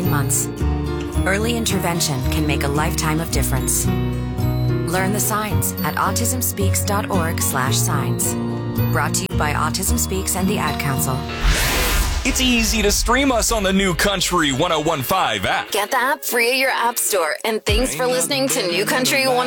18 months. Early intervention can make a lifetime of difference. Learn the signs at autismspeaks.org/signs. Brought to you by Autism Speaks and the Ad Council. It's easy to stream us on the new Country 101.5 app. Get the app free at your app store. And thanks for listening to New Country 101.5.